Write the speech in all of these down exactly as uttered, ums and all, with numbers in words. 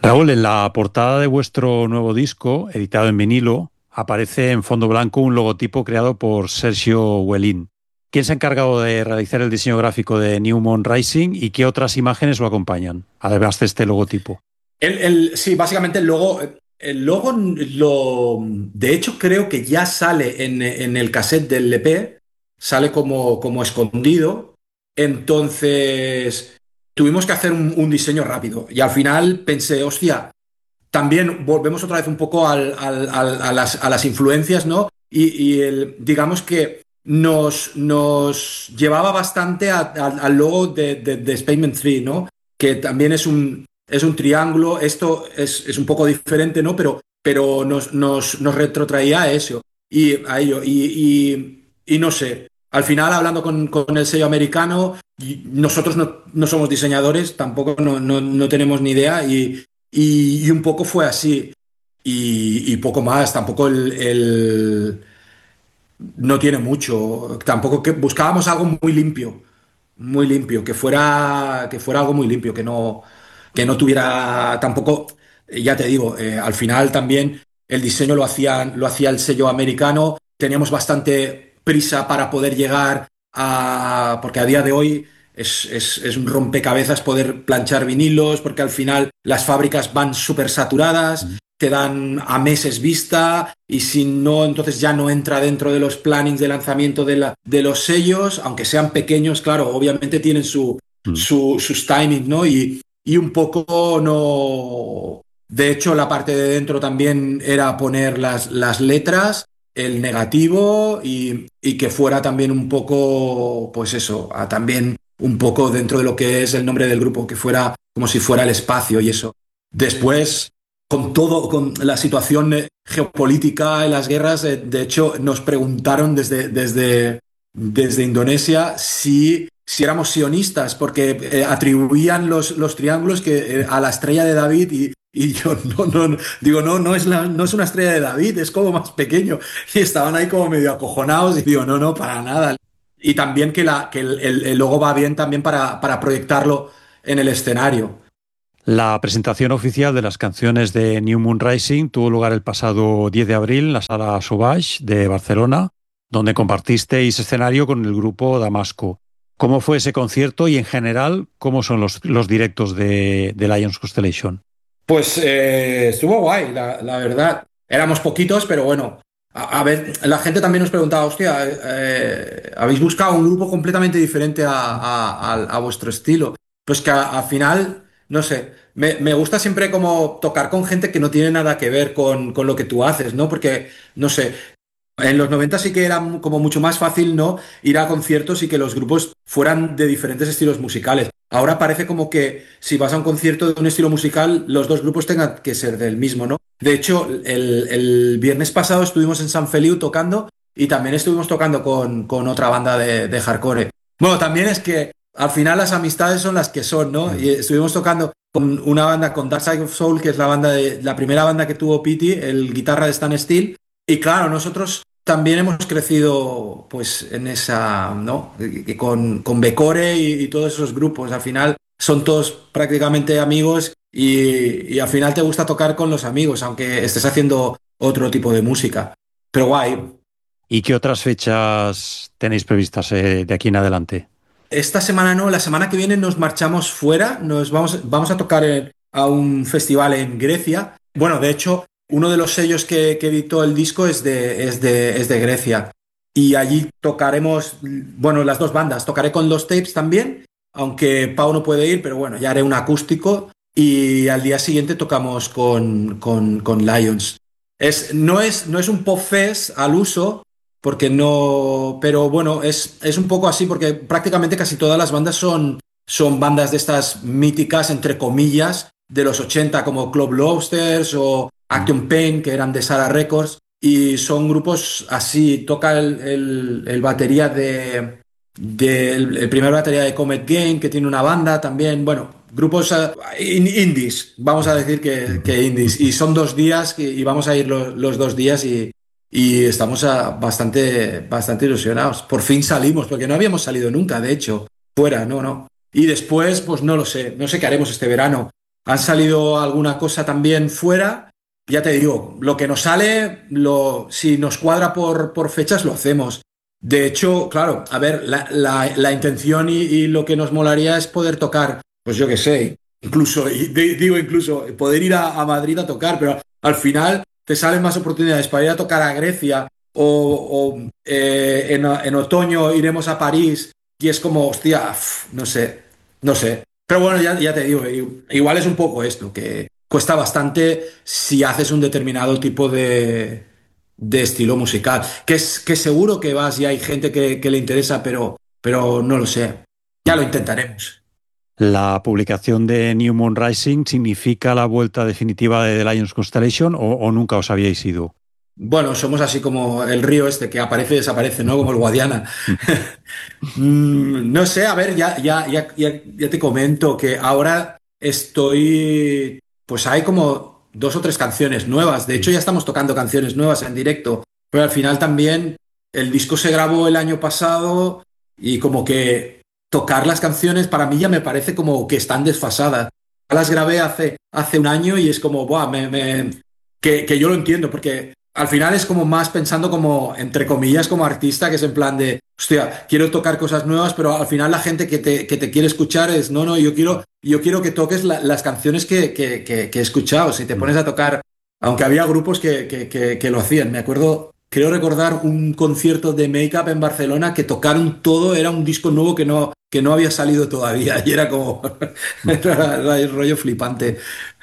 Raúl, en la portada de vuestro nuevo disco, editado en vinilo, aparece en fondo blanco un logotipo creado por Sergio Huelin. ¿Quién se ha encargado de realizar el diseño gráfico de New Moon Rising y qué otras imágenes lo acompañan, además de este logotipo? El, el- sí, básicamente el logo, el logo lo, de hecho creo que ya sale en, en el cassette del E P, sale como, como escondido, entonces tuvimos que hacer un, un diseño rápido y al final pensé, hostia, también volvemos otra vez un poco al- al- al- a las, a las influencias, ¿no? Y, y el, digamos que nos, nos llevaba bastante a- a- al logo de, de, de Spaceman tres, ¿no? Que también es un, es un triángulo, esto es, es un poco diferente, ¿no? Pero, pero nos, nos, nos retrotraía a eso, y a ello. Y, y- y no sé, al final hablando con, con el sello americano, y nosotros no, no somos diseñadores, tampoco no, no, no tenemos ni idea, y, y, y un poco fue así. Y, y poco más, tampoco el, el- no tiene mucho. Tampoco que buscábamos algo muy limpio, muy limpio, que fuera, que fuera algo muy limpio, que no, que no tuviera tampoco, eh, ya te digo, eh, al final también el diseño lo hacía, lo hacía el sello americano, teníamos bastante prisa para poder llegar a, porque a día de hoy es, es, es un rompecabezas poder planchar vinilos, porque al final las fábricas van súper saturadas, te dan a meses vista y si no, entonces ya no entra dentro de los plannings de lanzamiento de, la, de los sellos, aunque sean pequeños, claro, obviamente tienen su, Mm. su, sus timings, ¿no? Y, y un poco no... De hecho, la parte de dentro también era poner las, las letras, el negativo y, y que fuera también un poco, pues eso, a también un poco dentro de lo que es el nombre del grupo, que fuera como si fuera el espacio y eso. Después, con todo, con la situación eh, geopolítica y las guerras, eh, de hecho, nos preguntaron desde, desde, desde Indonesia si, si éramos sionistas, porque eh, atribuían los, los triángulos que, eh, a la estrella de David y, y yo no, no, no, digo, no, no es, la, no es una estrella de David, es como más pequeño. Y estaban ahí como medio acojonados y digo, no, no, para nada. Y también que, la, que el, el, el logo va bien también para, para proyectarlo en el escenario. La presentación oficial de las canciones de New Moon Rising tuvo lugar el pasado diez de abril en la Sala Sauvage de Barcelona, donde compartisteis escenario con el grupo Damasco. ¿Cómo fue ese concierto y en general cómo son los, los directos de, de Lions Constellation? Pues eh, estuvo guay, la, la verdad. Éramos poquitos, pero bueno. A, a ver, la gente también nos preguntaba, hostia, eh, ¿habéis buscado un grupo completamente diferente a, a- a- a vuestro estilo? Pues que a- al final, no sé, me, me gusta siempre como tocar con gente que no tiene nada que ver con, con lo que tú haces, ¿no? Porque, no sé, en los noventa sí que era mu- como mucho más fácil, ¿no? Ir a conciertos y que los grupos fueran de diferentes estilos musicales. Ahora parece como que si vas a un concierto de un estilo musical, los dos grupos tengan que ser del mismo, ¿no? De hecho, el, el viernes pasado estuvimos en San Feliu tocando y también estuvimos tocando con, con otra banda de, de hardcore. Bueno, también es que al final las amistades son las que son, ¿no? Y estuvimos tocando con una banda, con Dark Side of Soul, que es la banda de, la primera banda que tuvo Pity, el guitarra de Stan Steele. Y claro, nosotros también hemos crecido pues en esa, ¿no? Y con, con Becore y, y todos esos grupos. Al final son todos prácticamente amigos y, y al final te gusta tocar con los amigos, aunque estés haciendo otro tipo de música. Pero guay. ¿Y qué otras fechas tenéis previstas eh, de aquí en adelante? Esta semana no, la semana que viene nos marchamos fuera, nos vamos, vamos a tocar en- a un festival en Grecia. Bueno, de hecho, uno de los sellos que, que editó el disco es de, es de, es de Grecia. Y allí tocaremos, bueno, las dos bandas. Tocaré con los tapes también, aunque Pau no puede ir, pero bueno, ya haré un acústico. Y al día siguiente tocamos con, con, con Lions. Es, no es, no es un pop fest al uso, porque no, pero bueno, es, es un poco así porque prácticamente casi todas las bandas son, son bandas de estas míticas, entre comillas, de los ochenta como Club Lobsters o Action Pain, que eran de Sarah Records, y son grupos así, toca el, el- el batería de, de- el, el primer batería de Comet Game, que tiene una banda también, bueno, grupos eh, in- indies, vamos a decir que, que indies, y son dos días que- y vamos a ir los, los dos días y y estamos ah, bastante, bastante ilusionados. Por fin salimos, porque no habíamos salido nunca, de hecho, fuera, no, no. Y después, pues no lo sé, no sé qué haremos este verano. Han salido alguna cosa también fuera. Ya te digo, lo que nos sale, lo, si nos cuadra por, por fechas, lo hacemos. De hecho, claro, a ver, la, la- la intención y, y lo que nos molaría es poder tocar, pues yo qué sé, incluso, y di- digo incluso, poder ir a, a Madrid a tocar, pero al final te salen más oportunidades para ir a tocar a Grecia o, o, eh, en, en otoño iremos a París y es como, hostia, uf, no sé, no sé. Pero bueno, ya, ya te digo, i- igual es un poco esto, que cuesta bastante si haces un determinado tipo de, de estilo musical. Que, es, que seguro que vas y hay gente que, que le interesa, pero, pero no lo sé. Ya lo intentaremos. ¿La publicación de New Moon Rising significa la vuelta definitiva de The Lions Constellation o, o nunca os habíais ido? Bueno, somos así como el río este que aparece y desaparece, ¿no? Como el Guadiana. Mm, no sé, a ver, ya, ya, ya, ya, ya te comento que ahora estoy, pues hay como dos o tres canciones nuevas. De hecho, ya estamos tocando canciones nuevas en directo, pero al final también el disco se grabó el año pasado y como que tocar las canciones para mí ya me parece como que están desfasadas. Las grabé hace, hace un año y es como, buah, me, me- que, que yo lo entiendo, porque al final es como más pensando como, entre comillas, como artista, que es en plan de, hostia, quiero tocar cosas nuevas, pero al final la gente que te, que te quiere escuchar es, no, no, yo quiero, yo quiero que toques la- las canciones que, que- que- que he escuchado. Si te pones a tocar, aunque había grupos que, que- que- que lo hacían, me acuerdo, creo recordar un concierto de Make Up en Barcelona que tocaron todo, era un disco nuevo que no, que no había salido todavía y era como, era, era el rollo flipante.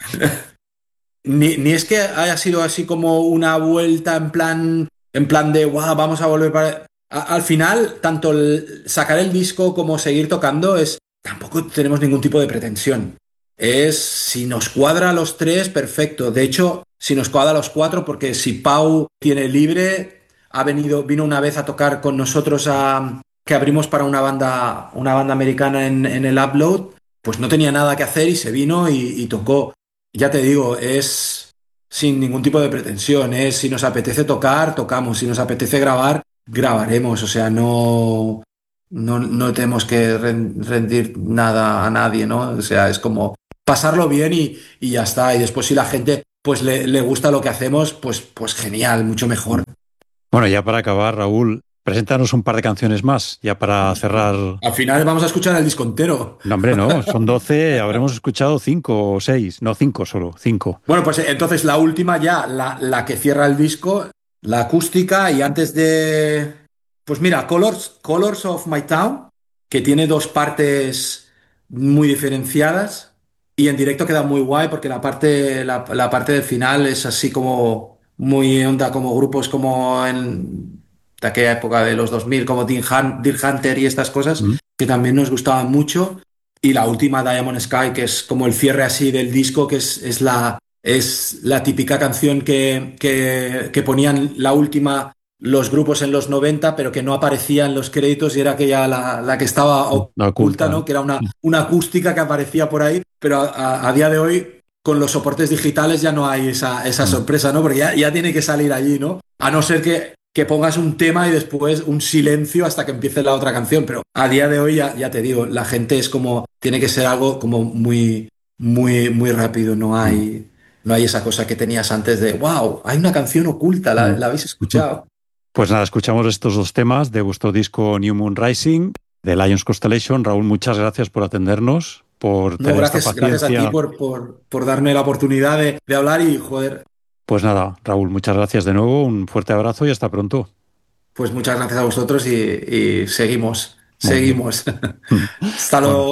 Ni, ni es que haya sido así como una vuelta en plan, en plan de, wow, vamos a volver para... A- al final, tanto el- sacar el disco como seguir tocando es, tampoco tenemos ningún tipo de pretensión. Es, si nos cuadra a los tres, perfecto. De hecho, si nos cuadra a los cuatro, porque si Pau tiene libre, ha venido, vino una vez a tocar con nosotros a, que abrimos para una banda, una banda americana en, en el Upload, pues no tenía nada que hacer y se vino y y tocó. Ya te digo, es sin ningún tipo de pretensión, es si nos apetece tocar, tocamos, si nos apetece grabar, grabaremos, o sea, no, no, no tenemos que ren- rendir nada a nadie, ¿no? O sea, es como pasarlo bien y, y ya está, y después si la gente pues le, le gusta lo que hacemos, pues, pues genial, mucho mejor. Bueno, ya para acabar, Raúl, preséntanos un par de canciones más, ya para cerrar. Al final vamos a escuchar el disco entero. No, hombre, no, son doce, habremos escuchado cinco o seis, no, cinco solo, cinco. Bueno, pues entonces la última ya, la, la que cierra el disco, la acústica, y antes de... Pues mira, Colors, Colors of My Town, que tiene dos partes muy diferenciadas y en directo queda muy guay porque la parte, la, la parte del final es así como muy onda, como grupos como en de aquella época de los dos mil, como Deer Hun- Deer Hunter y estas cosas, Mm. que también nos gustaban mucho. Y la última, Diamond Sky, que es como el cierre así del disco, que es, es la, es la típica canción que, que, que ponían la última los grupos en los noventa pero que no aparecía en los créditos y era aquella la, la que estaba La oculta, oculta, ¿no? ¿no? Que era una, una acústica que aparecía por ahí, pero a, a- a día de hoy, con los soportes digitales ya no hay esa, esa Mm. sorpresa, ¿no? Porque ya, ya tiene que salir allí, ¿no? A no ser que, que pongas un tema y después un silencio hasta que empiece la otra canción, pero a día de hoy ya, ya te digo, la gente es como, tiene que ser algo como muy, muy, muy rápido, no Mm. hay, no hay esa cosa que tenías antes de, wow, hay una canción oculta, ¿la, Mm. la habéis escuchado? Pues nada, escuchamos estos dos temas de vuestro disco New Moon Rising, de Lions Constellation. Raúl, muchas gracias por atendernos, por No, tener esta gracias, gracias a ti paciencia. por, por, por darme la oportunidad de, de hablar y, joder, Pues nada, Raúl, muchas gracias de nuevo, un fuerte abrazo y hasta pronto. pues muchas gracias a vosotros y, y seguimos, Muy bien. seguimos. Hasta Bueno. luego.